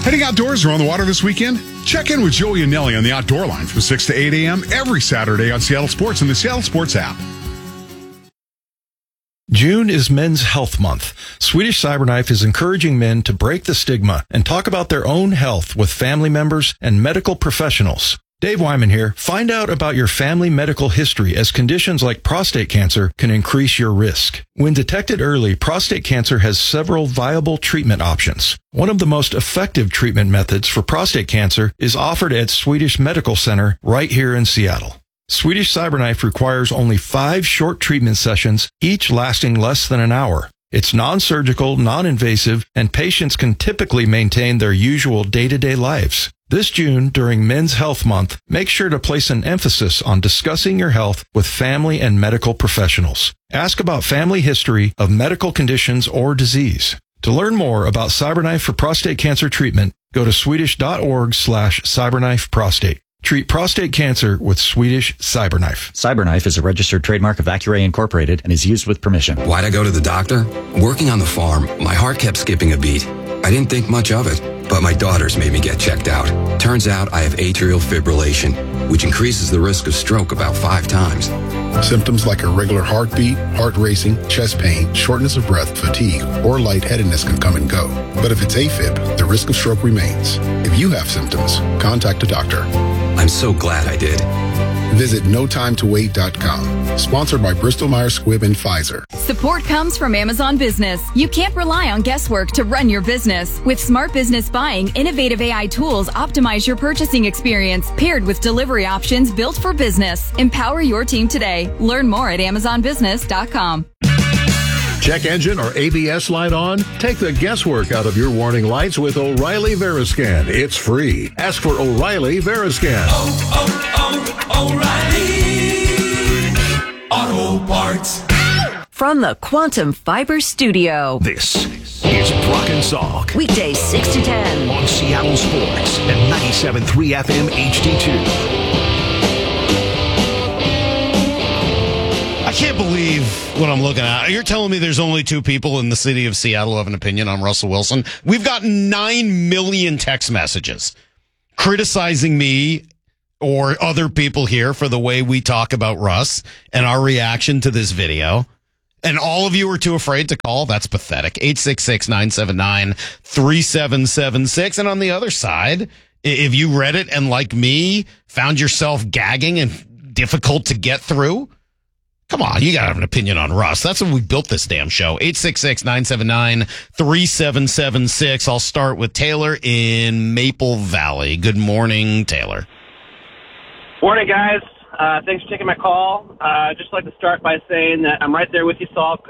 Heading outdoors or on the water this weekend? Check in with Joey and Nelly on the Outdoor Line from 6 to 8 a.m. every Saturday on Seattle Sports and the Seattle Sports app. June is Men's Health Month. Swedish Cyberknife is encouraging men to break the stigma and talk about their own health with family members and medical professionals. Dave Wyman here. Find out about your family medical history, as conditions like prostate cancer can increase your risk. When detected early, prostate cancer has several viable treatment options. One of the most effective treatment methods for prostate cancer is offered at Swedish Medical Center right here in Seattle. Swedish Cyberknife requires only 5 short treatment sessions, each lasting less than an hour. It's non-surgical, non-invasive, and patients can typically maintain their usual day-to-day lives. This June, during Men's Health Month, make sure to place an emphasis on discussing your health with family and medical professionals. Ask about family history of medical conditions or disease. To learn more about Cyberknife for prostate cancer treatment, go to swedish.org/cyberknifeprostate. Treat prostate cancer with Swedish Cyberknife. Cyberknife is a registered trademark of Accuray Incorporated and is used with permission. Why'd I go to the doctor? Working on the farm, my heart kept skipping a beat. I didn't think much of it, but my daughters made me get checked out. Turns out I have atrial fibrillation, which increases the risk of stroke about 5 times. Symptoms like irregular heartbeat, heart racing, chest pain, shortness of breath, fatigue, or lightheadedness can come and go. But if it's AFib, the risk of stroke remains. If you have symptoms, contact a doctor. I'm so glad I did. Visit NoTimeToWait.com. Sponsored by Bristol-Myers Squibb and Pfizer. Support comes from Amazon Business. You can't rely on guesswork to run your business. With Smart Business Buying, innovative AI tools optimize your purchasing experience, paired with delivery options built for business. Empower your team today. Learn more at AmazonBusiness.com. Check engine or ABS light on? Take the guesswork out of your warning lights with O'Reilly Veriscan. It's free. Ask for O'Reilly Veriscan. O'Reilly Auto Parts. From the Quantum Fiber Studio. This is Brock and Salk. Weekdays 6 to 10. On Seattle Sports and 97.3 FM HD2. I can't believe what I'm looking at. You're telling me there's only 2 people in the city of Seattle who have an opinion on Russell Wilson? We've got 9 million text messages criticizing me or other people here for the way we talk about Russ and our reaction to this video. And all of you are too afraid to call? That's pathetic. 866-979-3776. And on the other side, if you read it and, like me, found yourself gagging and difficult to get through, come on, you got to have an opinion on Russ. That's when we built this damn show. 866-979-3776. I'll start with Taylor in Maple Valley. Good morning, Taylor. Morning, guys. Thanks for taking my call. I'd just like to start by saying that I'm right there with you, Salk.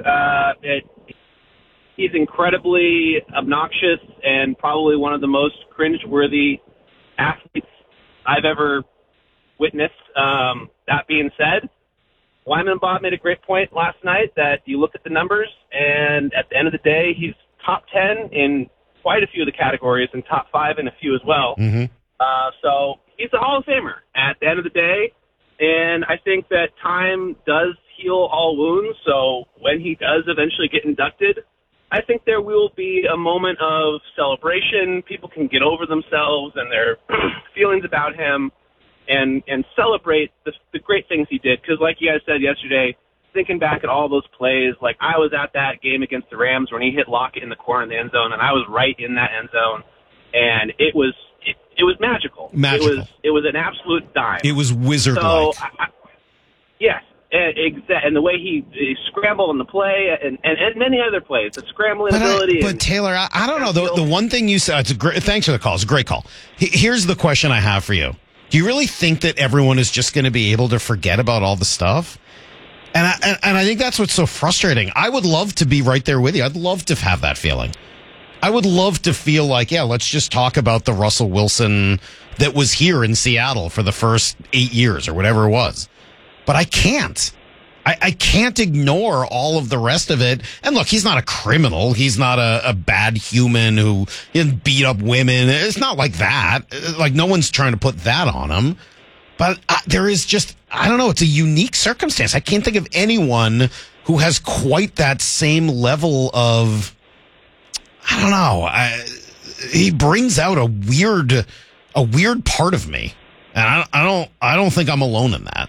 He's incredibly obnoxious and probably one of the most cringe-worthy athletes I've ever witnessed. That being said, Wyman Bob made a great point last night that you look at the numbers, and at the end of the day, he's top 10 in quite a few of the categories and top 5 in a few as well. Mm-hmm. So he's a Hall of Famer at the end of the day, and I think that time does heal all wounds. So when he does eventually get inducted, I think there will be a moment of celebration. People can get over themselves and their feelings about him, and celebrate the great things he did. Because like you guys said yesterday, thinking back at all those plays, like I was at that game against the Rams when he hit Lockett in the corner of the end zone, and I was right in that end zone, and it was magical. It was an absolute dime. It was wizard-like. So, yes, and the way he scrambled on the play, and many other plays, the scrambling ability. But Taylor, I don't know. The one thing you said, thanks for the call. It's a great call. Here's the question I have for you. Do you really think that everyone is just going to be able to forget about all the stuff? And I think that's what's so frustrating. I would love to be right there with you. I'd love to have that feeling. I would love to feel like, yeah, let's just talk about the Russell Wilson that was here in Seattle for the first 8 years or whatever it was. But I can't. I can't ignore all of the rest of it. And look, he's not a criminal. He's not a bad human who beat up women. It's not like that. Like, no one's trying to put that on him. But there is just, I don't know, it's a unique circumstance. I can't think of anyone who has quite that same level of, I don't know, he brings out a weird part of me, and I don't think I'm alone in that.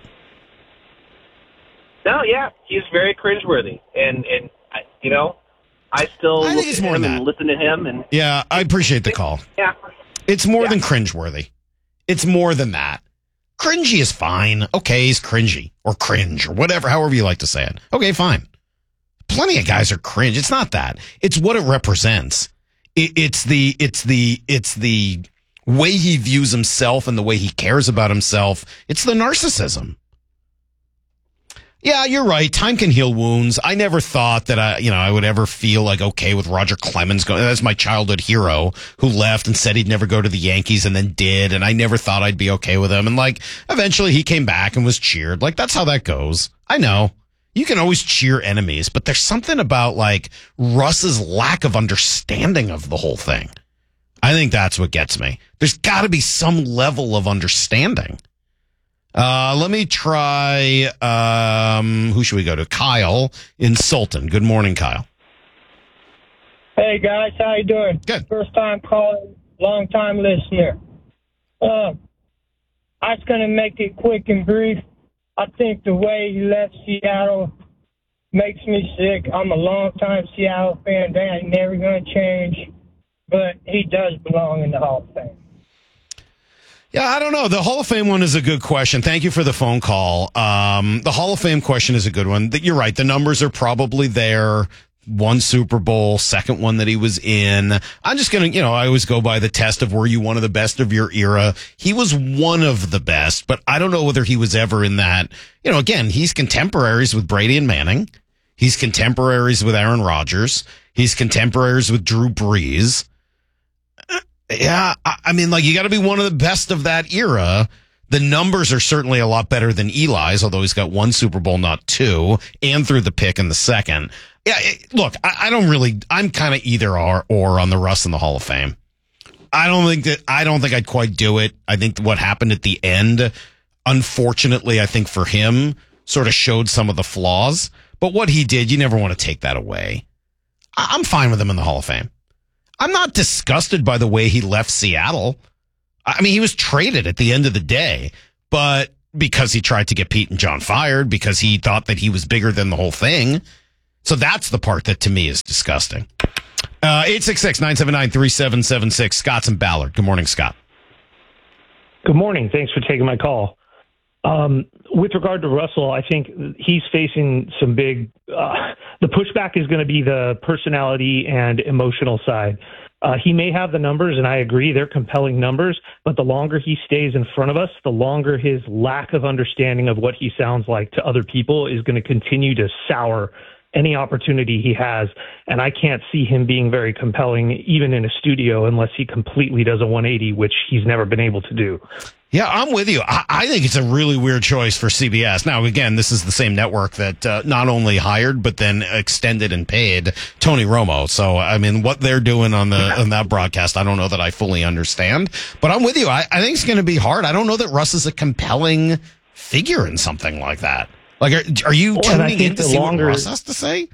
No, yeah, he's very cringeworthy, and you know, I still look at him and listen to him, and yeah, I appreciate the call. Yeah, it's more than cringeworthy. It's more than that. Cringy is fine. Okay, he's cringy or cringe or whatever, however you like to say it. Okay, fine. Plenty of guys are cringe. It's not that. It's what it represents. It's the way he views himself and the way he cares about himself. It's the narcissism. Yeah, you're right. Time can heal wounds. I never thought that I would ever feel like okay with Roger Clemens going. That's my childhood hero who left and said he'd never go to the Yankees and then did. And I never thought I'd be okay with him. And like eventually he came back and was cheered. Like that's how that goes. I know you can always cheer enemies, but there's something about like Russ's lack of understanding of the whole thing. I think that's what gets me. There's got to be some level of understanding. Let me try, who should we go to? Kyle in Sultan. Good morning, Kyle. Hey, guys. How you doing? Good. First time calling, long time listener. I was going to make it quick and brief. I think the way he left Seattle makes me sick. I'm a long-time Seattle fan. That ain't never going to change. But he does belong in the Hall of Fame. Yeah, I don't know. The Hall of Fame one is a good question. Thank you for the phone call. The Hall of Fame question is a good one. You're right. The numbers are probably there. One Super Bowl, second one that he was in. I'm just going to, I always go by the test of were you one of the best of your era? He was one of the best, but I don't know whether he was ever in that. Again, he's contemporaries with Brady and Manning. He's contemporaries with Aaron Rodgers. He's contemporaries with Drew Brees. Yeah, I mean, like, you got to be one of the best of that era. The numbers are certainly a lot better than Eli's, although he's got one Super Bowl, not two, and threw the pick in the second. Yeah, look, I'm kind of either or on the Russ in the Hall of Fame. I don't think I'd quite do it. I think what happened at the end, unfortunately, I think for him, sort of showed some of the flaws. But what he did, you never want to take that away. I'm fine with him in the Hall of Fame. I'm not disgusted by the way he left Seattle. I mean, he was traded at the end of the day, but because he tried to get Pete and John fired, because he thought that he was bigger than the whole thing. So that's the part that to me is disgusting. 866-979-3776. Scott's in Ballard. Good morning, Scott. Good morning. Thanks for taking my call. With regard to Russell, I think he's facing some big, the pushback is going to be the personality and emotional side. He may have the numbers, and I agree, they're compelling numbers, but the longer he stays in front of us, the longer his lack of understanding of what he sounds like to other people is going to continue to sour any opportunity he has. And I can't see him being very compelling, even in a studio, unless he completely does a 180, which he's never been able to do. Yeah, I'm with you. I think it's a really weird choice for CBS. Now, again, this is the same network that not only hired, but then extended and paid Tony Romo. So, I mean, what they're doing on that broadcast, I don't know that I fully understand. But I'm with you. I think it's going to be hard. I don't know that Russ is a compelling figure in something like that. Like, are you tuning in to see what Russ has to say?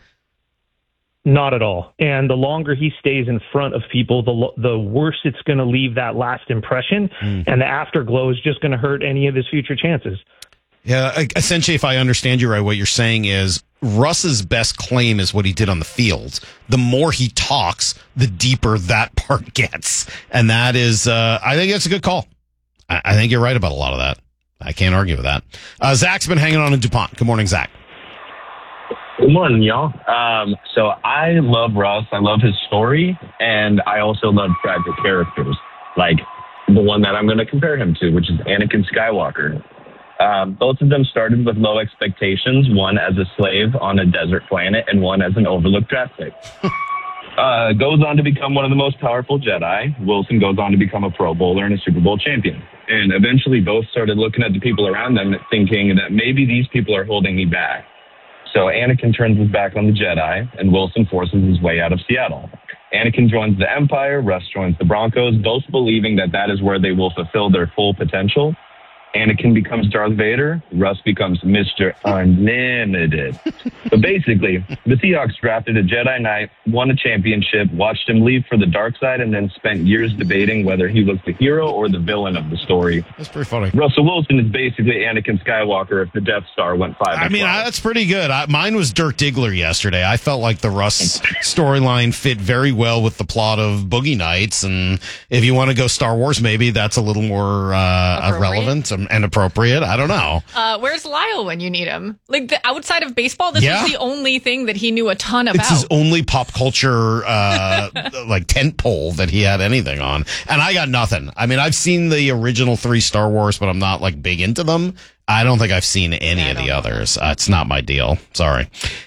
Not at all. And the longer he stays in front of people, the worse it's going to leave that last impression. And the afterglow is just going to hurt any of his future chances. Yeah, essentially, if I understand you right, what you're saying is Russ's best claim is what he did on the field. The more he talks, the deeper that part gets. And that is, I think that's a good call. I think you're right about a lot of that. I can't argue with that. Zach's been hanging on in DuPont. Good morning, Zach. Good morning, y'all. So I love Russ. I love his story, and I also love tragic characters, like the one that I'm going to compare him to, which is Anakin Skywalker. Both of them started with low expectations, one as a slave on a desert planet and one as an overlooked draft pick. Goes on to become one of the most powerful Jedi. Wilson goes on to become a Pro Bowler and a Super Bowl champion. And eventually both started looking at the people around them thinking that maybe these people are holding me back. So Anakin turns his back on the Jedi, and Wilson forces his way out of Seattle. Anakin joins the Empire, Russ joins the Broncos, both believing that that is where they will fulfill their full potential. Anakin becomes Darth Vader, Russ becomes Mr. Unlimited. But basically, the Seahawks drafted a Jedi Knight, won a championship, watched him leave for the dark side, and then spent years debating whether he was the hero or the villain of the story. That's pretty funny. Russell Wilson is basically Anakin Skywalker if the Death Star went 5. I mean, that's pretty good. Mine was Dirk Diggler yesterday. I felt like the Russ storyline fit very well with the plot of Boogie Nights, and if you want to go Star Wars, maybe that's a little more relevant and appropriate. I don't know. Where's Lyle when you need him? Like, outside of baseball, this was the only thing that he knew a ton about. It's his only pop culture like tent pole that he had anything on. And I got nothing. I mean, I've seen the original 3 Star Wars, but I'm not like big into them. I don't think I've seen any of the others. It's not my deal. Sorry.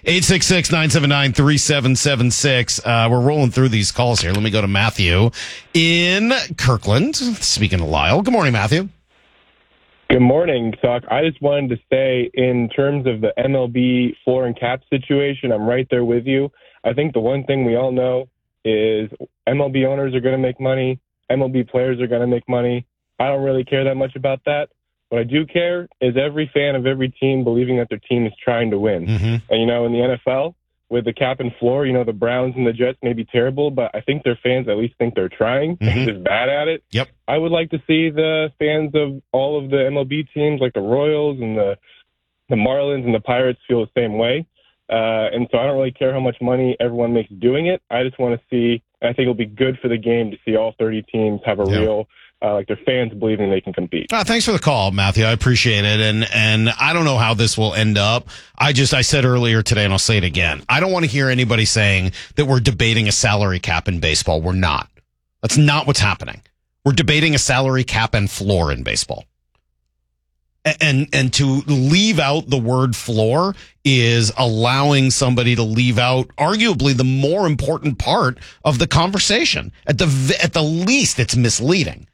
866-979-3776. We're rolling through these calls here. Let me go to Matthew in Kirkland. Speaking of Lyle. Good morning, Matthew. Good morning, Tuck. I just wanted to say, in terms of the MLB floor and cap situation, I'm right there with you. I think the one thing we all know is MLB owners are going to make money. MLB players are going to make money. I don't really care that much about that. What I do care is every fan of every team believing that their team is trying to win. Mm-hmm. And, you know, in the NFL, with the cap and floor, you know, the Browns and the Jets may be terrible, but I think their fans at least think they're trying. Mm-hmm. They're just bad at it. Yep. I would like to see the fans of all of the MLB teams, like the Royals and the Marlins and the Pirates, feel the same way. And so I don't really care how much money everyone makes doing it. I just want to see, and I think it'll be good for the game to see all 30 teams have a real, like their fans believing they can compete. Thanks for the call, Matthew. I appreciate it. And I don't know how this will end up. I said earlier today, and I'll say it again. I don't want to hear anybody saying that we're debating a salary cap in baseball. We're not. That's not what's happening. We're debating a salary cap and floor in baseball. And to leave out the word floor is allowing somebody to leave out arguably the more important part of the conversation. At the least, it's misleading.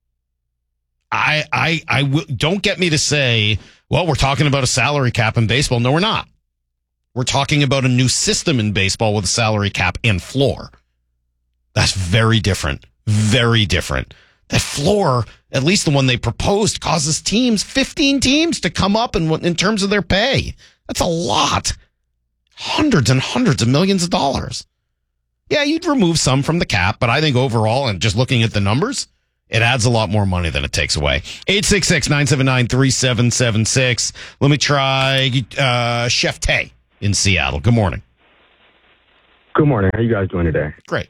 Don't get me to say, well, we're talking about a salary cap in baseball. No, we're not. We're talking about a new system in baseball with a salary cap and floor. That's very different. Very different. That floor, at least the one they proposed, causes 15 teams to come up in terms of their pay. That's a lot. Hundreds and hundreds of millions of dollars. Yeah, you'd remove some from the cap, but I think overall, and just looking at the numbers, it adds a lot more money than it takes away. 866-979-3776. Let me try Chef Tay in Seattle. Good morning. Good morning. How you guys doing today? Great.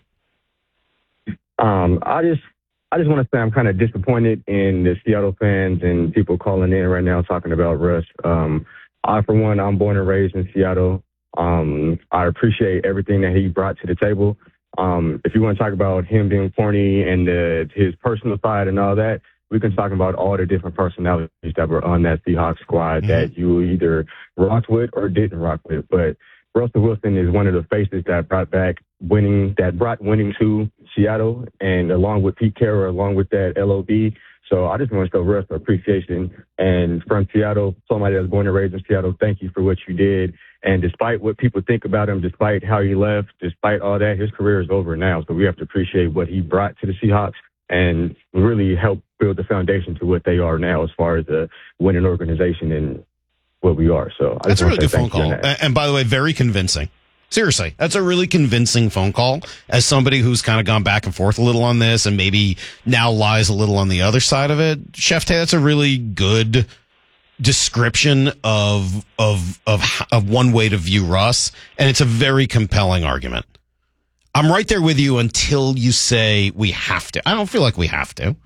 I just want to say I'm kind of disappointed in the Seattle fans and people calling in right now talking about Russ. I, for one, I'm born and raised in Seattle. I appreciate everything that he brought to the table. If you want to talk about him being corny and his personal side and all that, we can talk about all the different personalities that were on that Seahawks squad that you either rocked with or didn't rock with. But Russell Wilson is one of the faces that brought winning to Seattle, and along with Pete Carroll, along with that LOB. So I just want to show Russ appreciation. And from Seattle, somebody that's born and raised in Seattle, thank you for what you did. And despite what people think about him, despite how he left, despite all that, his career is over now. So we have to appreciate what he brought to the Seahawks and really help build the foundation to what they are now as far as a winning organization and what we are. So that's a really good phone call. And by the way, very convincing. Seriously, that's a really convincing phone call as somebody who's kind of gone back and forth a little on this and maybe now lies a little on the other side of it. Chef Tay, that's a really good description of one way to view Russ. And it's a very compelling argument. I'm right there with you until you say we have to. I don't feel like we have to.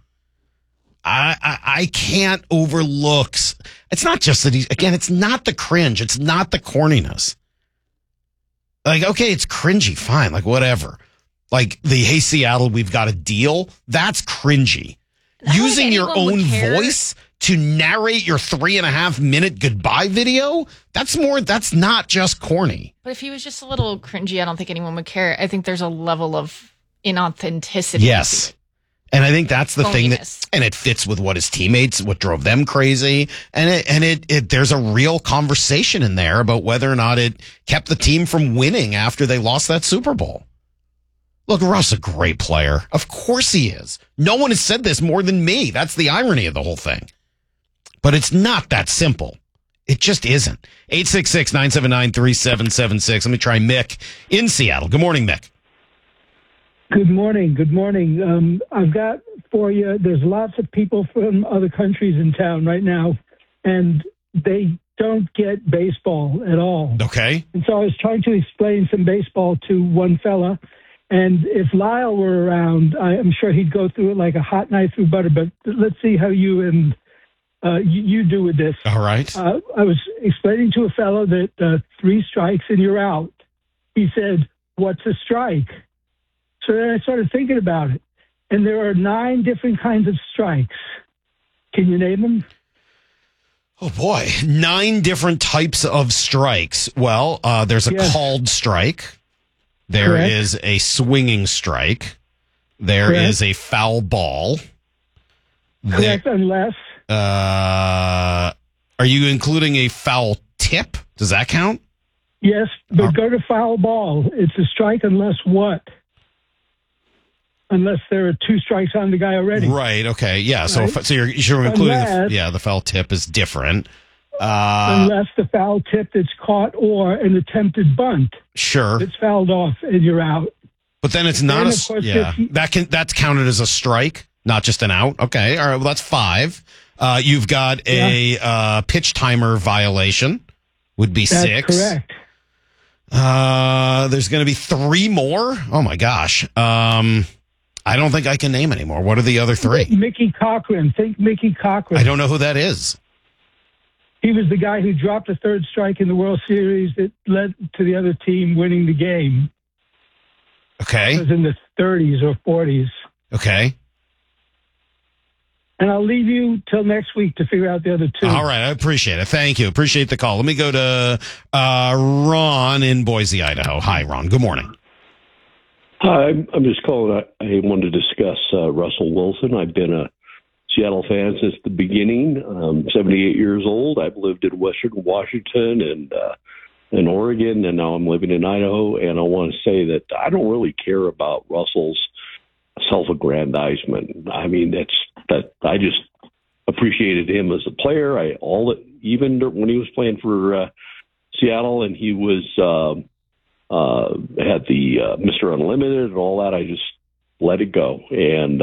I can't overlook. It's not just that it's not the cringe. It's not the corniness. Like, okay, it's cringy. Fine. Like, whatever. Like the, hey, Seattle, we've got a deal. That's cringy. Using your own voice to narrate your 3.5-minute goodbye video. That's not just corny. But if he was just a little cringy, I don't think anyone would care. I think there's a level of inauthenticity. Yes. And I think that's the thing and it fits with what his teammates, what drove them crazy. And there's a real conversation in there about whether or not it kept the team from winning after they lost that Super Bowl. Look, Russ, a great player. Of course he is. No one has said this more than me. That's the irony of the whole thing. But it's not that simple. It just isn't. 866-979-3776. Let me try Mick in Seattle. Good morning, Mick. Good morning. Good morning. I've got for you, there's lots of people from other countries in town right now, and they don't get baseball at all. Okay. And so I was trying to explain some baseball to one fella, and if Lyle were around, I'm sure he'd go through it like a hot knife through butter, but let's see how you and you do with this. All right. I was explaining to a fellow that 3 strikes and you're out. He said, "What's a strike?" So then I started thinking about it. And there are 9 different kinds of strikes. Can you name them? Oh, boy. 9 different types of strikes. Well, there's a called strike. There Correct. is a swinging strike. There Correct. is a foul ball. Correct, unless... Are you including a foul tip? Does that count? Yes, but go to foul ball. It's a strike unless what? Unless there are 2 strikes on the guy already. Right. Okay. Yeah. So, Right. so you're including Unless- the foul tip is different. Unless the foul tip that's caught or an attempted bunt. Sure. It's fouled off and you're out. But then it's not And of course, that's counted as a strike, not just an out. Okay. All right. Well, that's 5. You've got a pitch timer violation. Would be That's 6. correct. There's going to be 3 more. Oh my gosh. I don't think I can name anymore. What are the other 3? Mickey Cochran. Think Mickey Cochran. I don't know who that is. He was the guy who dropped a 3rd strike in the World Series that led to the other team winning the game. Okay. It was in the 30s or 40s. Okay. And I'll leave you till next week to figure out the other 2. All right. I appreciate it. Thank you. Appreciate the call. Let me go to Ron in Boise, Idaho. Hi, Ron. Good morning. Hi, I'm just calling. I wanted to discuss Russell Wilson. I've been a Seattle fan since the beginning. I'm 78 years old. I've lived in Western Washington and in Oregon, and now I'm living in Idaho. And I want to say that I don't really care about Russell's self-aggrandizement. I mean, that I just appreciated him as a player. Even when he was playing for Seattle and he was had the Mr. Unlimited and all that, I just let it go. And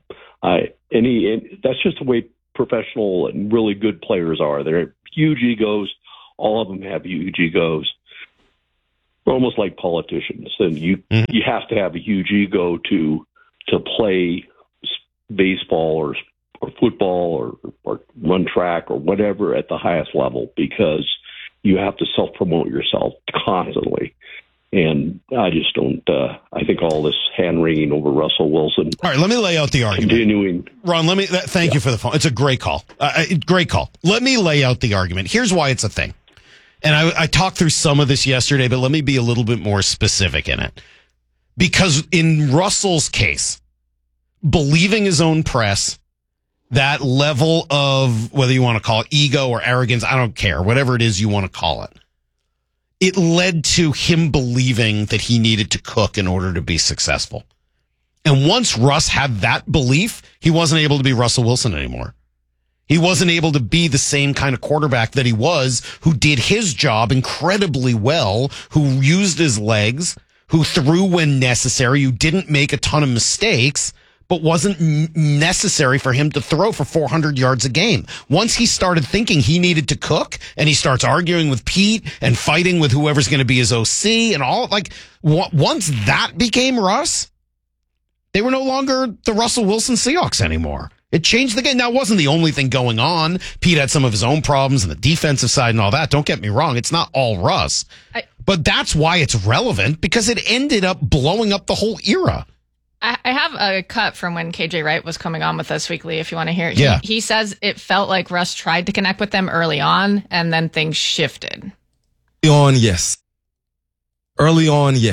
that's just the way professional and really good players are. They're huge egos. All of them have huge egos. They're almost like politicians, and you have to have a huge ego to play baseball or football or run track or whatever at the highest level, because you have to self-promote yourself constantly. And I just don't. I think all this hand-wringing over Russell Wilson. All right, let me lay out the argument. Continuing. Ron, thank you for the phone. It's a great call. Great call. Let me lay out the argument. Here's why it's a thing. And I talked through some of this yesterday, but let me be a little bit more specific in it. Because in Russell's case, believing his own press, that level of, whether you want to call it ego or arrogance, I don't care, whatever it is you want to call it, it led to him believing that he needed to cook in order to be successful. And once Russ had that belief, he wasn't able to be Russell Wilson anymore. He wasn't able to be the same kind of quarterback that he was, who did his job incredibly well, who used his legs, who threw when necessary, who didn't make a ton of mistakes, but wasn't necessary for him to throw for 400 yards a game. Once he started thinking he needed to cook, and he starts arguing with Pete and fighting with whoever's going to be his OC and all, once that became Russ, they were no longer the Russell Wilson Seahawks anymore. It changed the game. Now, it wasn't the only thing going on. Pete had some of his own problems on the defensive side and all that. Don't get me wrong. It's not all Russ. But that's why it's relevant, because it ended up blowing up the whole era. I have a cut from when KJ Wright was coming on with us weekly, if you want to hear it. Yeah. He says it felt like Russ tried to connect with them early on, and then things shifted. Early on, yes. Early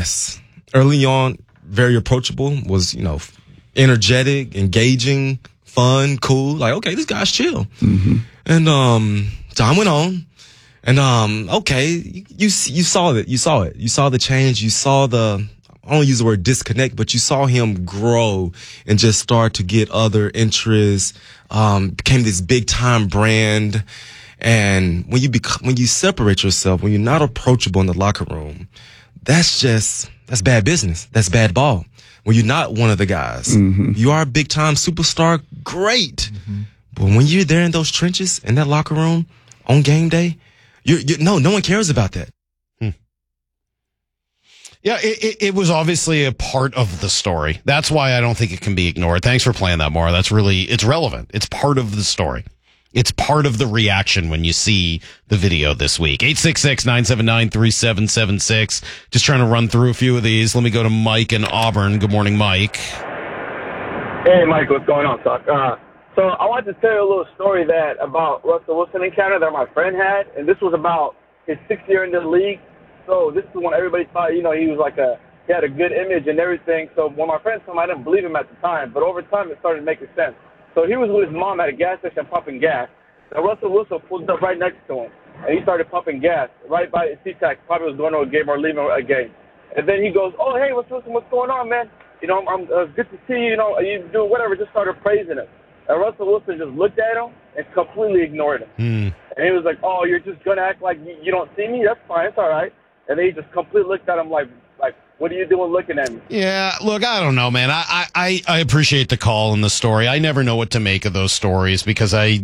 on, very approachable, was, energetic, engaging, fun, cool. Like, okay, this guy's chill. Mm-hmm. And time went on. And okay, you saw it. You saw the change. You saw the I don't use the word disconnect, but you saw him grow and just start to get other interests, became this big time brand. And when you separate yourself, when you're not approachable in the locker room, that's bad business. That's bad ball. When you're not one of the guys, you are a big time superstar. Great. But when you're there in those trenches, in that locker room on game day, no one cares about that. Yeah, it was obviously a part of the story. That's why I don't think it can be ignored. Thanks for playing that, Maura. It's relevant. It's part of the story. It's part of the reaction when you see the video this week. 866-979-3776. Just trying to run through a few of these. Let me go to Mike in Auburn. Good morning, Mike. Hey, Mike, what's going on, Tuck? So I wanted to tell you a little story about Russell Wilson encounter that my friend had, and this was about his 6th year in the league. So this is when everybody thought, he was he had a good image and everything. So when my friend told me, I didn't believe him at the time, but over time it started making sense. So he was with his mom at a gas station pumping gas. And Russell Wilson pulled up right next to him, and he started pumping gas right by SeaTac. Probably was going to a game or leaving a game. And then he goes, "Oh, hey, what's going on, man? I'm good to see you. You doing whatever." Just started praising him. And Russell Wilson just looked at him and completely ignored him. And he was like, "Oh, you're just gonna act like you don't see me? That's fine. It's all right." And then he just completely looked at him like, what are you doing looking at me? Yeah, look, I don't know, man. I appreciate the call and the story. I never know what to make of those stories because I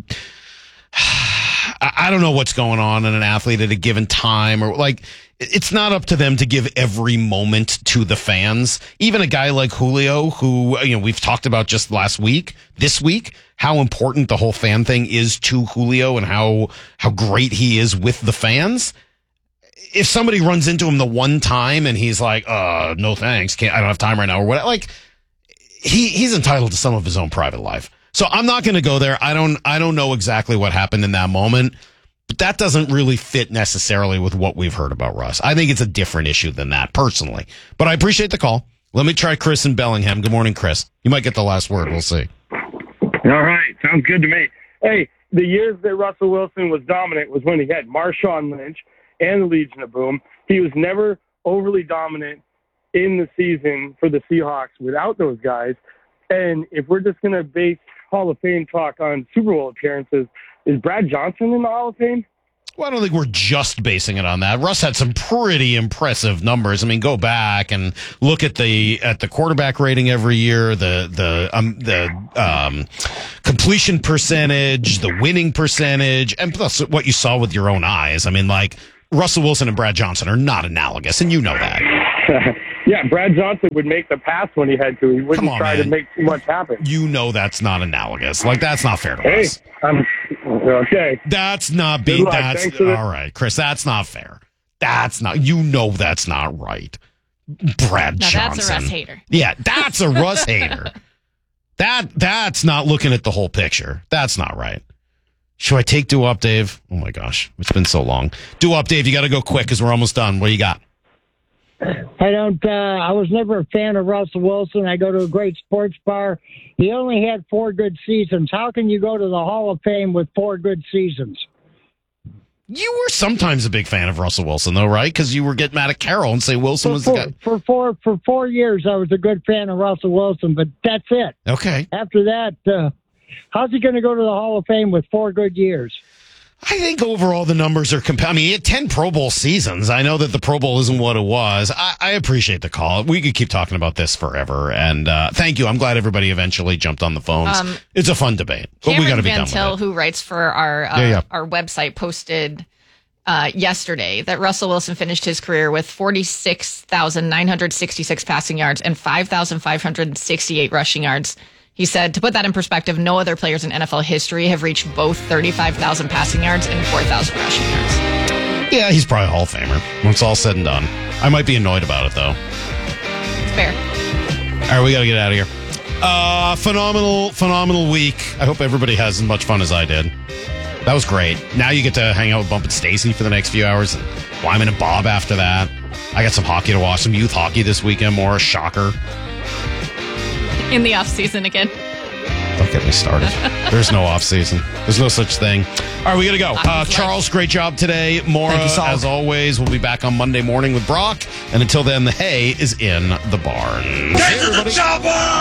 don't know what's going on in an athlete at a given time, or it's not up to them to give every moment to the fans. Even a guy like Julio, who, we've talked about just this week, how important the whole fan thing is to Julio and how great he is with the fans. If somebody runs into him the one time and he's like, no thanks, I don't have time right now, or what, he's entitled to some of his own private life. So I'm not going to go there. I don't know exactly what happened in that moment, but that doesn't really fit necessarily with what we've heard about Russ. I think it's a different issue than that personally, but I appreciate the call. Let me try Chris in Bellingham. Good morning, Chris. You might get the last word. We'll see. All right. Sounds good to me. Hey, the years that Russell Wilson was dominant was when he had Marshawn Lynch and the Legion of Boom. He was never overly dominant in the season for the Seahawks without those guys. And if we're just going to base Hall of Fame talk on Super Bowl appearances, is Brad Johnson in the Hall of Fame? Well, I don't think we're just basing it on that. Russ had some pretty impressive numbers. I mean, go back and look at the quarterback rating every year, the completion percentage, the winning percentage, and plus what you saw with your own eyes. I mean, Russell Wilson and Brad Johnson are not analogous, and you know that. Yeah, Brad Johnson would make the pass when he had to. He wouldn't try to make too much happen. You know that's not analogous. That's not fair to us. Okay. That's not being all right, Chris. That's not fair. That's not right. Brad Johnson. That's a Russ hater. Yeah, that's a Russ hater. That's not looking at the whole picture. That's not right. Should I take Doo-Wop, Dave? Oh my gosh, it's been so long. Doo-Wop, Dave, you got to go quick because we're almost done. What do you got? I was never a fan of Russell Wilson. I go to a great sports bar. He only had 4 good seasons. How can you go to the Hall of Fame with 4 good seasons? You were sometimes a big fan of Russell Wilson, though, right? Because you were getting mad at Carroll and say Wilson was the guy. For 4 years, I was a good fan of Russell Wilson, but that's it. Okay. After that, how's he going to go to the Hall of Fame with 4 good years? I think overall the numbers are compelling. I mean, he had 10 Pro Bowl seasons. I know that the Pro Bowl isn't what it was. I appreciate the call. We could keep talking about this forever. And thank you. I'm glad everybody eventually jumped on the phones. It's a fun debate. But we got to be done with it. Cameron Van Til, who writes for our website, posted yesterday that Russell Wilson finished his career with 46,966 passing yards and 5,568 rushing yards. He said, to put that in perspective, no other players in NFL history have reached both 35,000 passing yards and 4,000 rushing yards. Yeah, he's probably a Hall of Famer when it's all said and done. I might be annoyed about it, though. It's fair. All right, we got to get out of here. Phenomenal week. I hope everybody has as much fun as I did. That was great. Now you get to hang out with Bump and Stacy for the next few hours, and Wyman and Bob after that. I got some hockey to watch, some youth hockey this weekend, more. Shocker. In the off season again. get me started. There's no off season. There's no such thing. All right, we got to go. Charles, great job today. Maura, as always, we'll be back on Monday morning with Brock. And until then, the hay is in the barn. Get to the chopper!